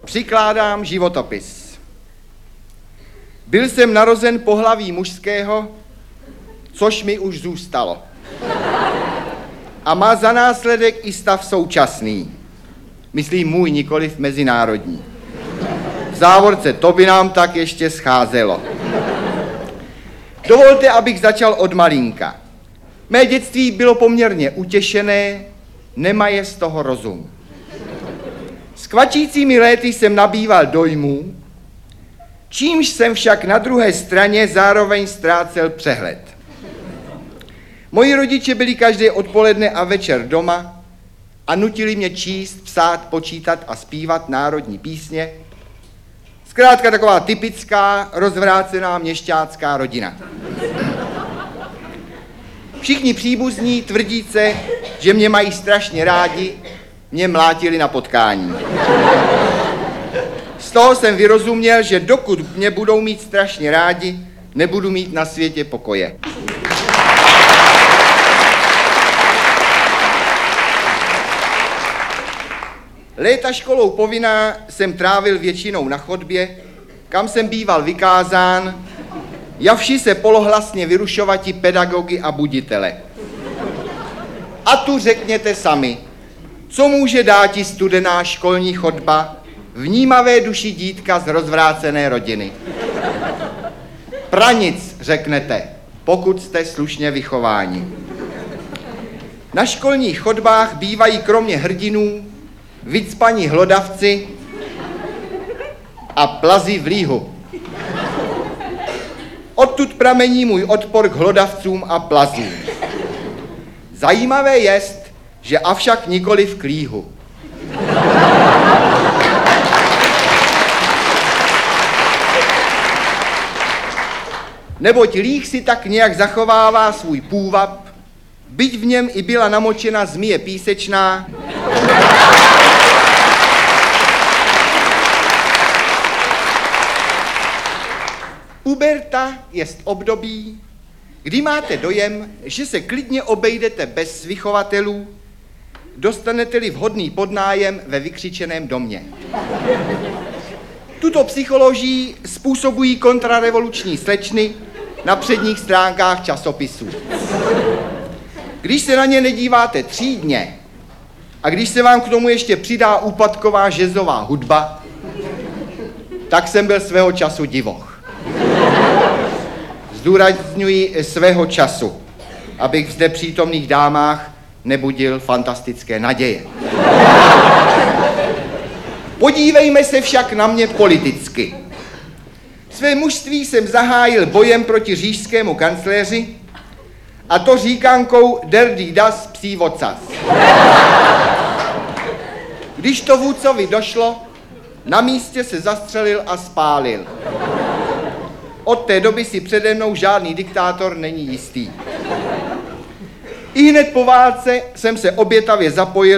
Přikládám životopis. Byl jsem narozen pohlaví mužského, což mi už zůstalo. A má za následek i stav současný. Myslím můj, nikoliv mezinárodní. V závorce, to by nám tak ještě scházelo. Dovolte, abych začal od malinka. Mé dětství bylo poměrně utěšené, nemaje z toho rozum. S kvačícími léty jsem nabýval dojmů, čímž jsem však na druhé straně zároveň ztrácel přehled. Moji rodiče byli každé odpoledne a večer doma a nutili mě číst, psát, počítat a zpívat národní písně. Zkrátka taková typická, rozvrácená měšťácká rodina. Všichni příbuzní tvrdíce, že mě mají strašně rádi, mě mlátili na potkání. Z toho jsem vyrozuměl, že dokud mě budou mít strašně rádi, nebudu mít na světě pokoje. Léta školou povinná jsem trávil většinou na chodbě, kam jsem býval vykázán, javši se polohlasně vyrušovati pedagogy a buditele. A tu řekněte sami, co může dáti studená školní chodba vnímavé duši dítka z rozvrácené rodiny? Pranic, řeknete, pokud jste slušně vychováni. Na školních chodbách bývají kromě hrdinů vycpaní hlodavci a plazi v líhu. Odtud pramení můj odpor k hlodavcům a plazům. Zajímavé jest, že avšak nikoliv k líhu. Neboť líh si tak nějak zachovává svůj půvab, byť v něm i byla namočena zmije písečná, puberta jest období, kdy máte dojem, že se klidně obejdete bez vychovatelů, dostanete-li vhodný podnájem ve vykřičeném domě. Tuto psychologii způsobují kontrarevoluční slečny na předních stránkách časopisů. Když se na ně nedíváte třídně a když se vám k tomu ještě přidá úpadková žezová hudba, tak jsem byl svého času divoch. Zdůrazňuji svého času, abych v zde přítomných dámách nebudil fantastické naděje. Podívejme se však na mě politicky. Své mužství jsem zahájil bojem proti říšskému kancléři, a to říkánkou der die das psí vocas. Když to vůdcovi došlo, na místě se zastřelil a spálil. Od té doby si přede mnou žádný diktátor není jistý. Ihned po válce jsem se obětavě zapojil